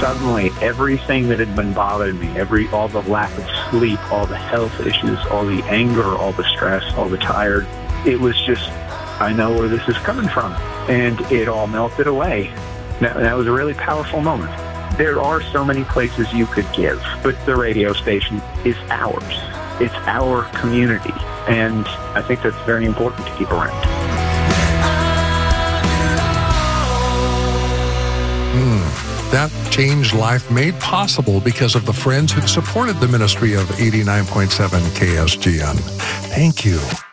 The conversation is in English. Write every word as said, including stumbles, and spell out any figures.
suddenly everything that had been bothering me, every all the lack of sleep, all the health issues, all the anger, all the stress, all the tired, it was just, I know where this is coming from. And it all melted away. That, that was a really powerful moment. There are so many places you could give, but the radio station is ours. It's our community. And I think that's very important to keep around. Hmm. That changed life made possible because of the friends who supported the ministry of eighty-nine point seven K S G N. Thank you.